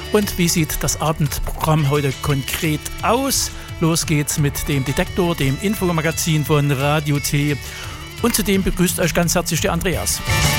Und wie sieht das Abendprogramm heute konkret aus? Los geht's mit dem Detektor, dem Infomagazin von Radio T. Und zudem begrüßt euch ganz herzlich der Andreas.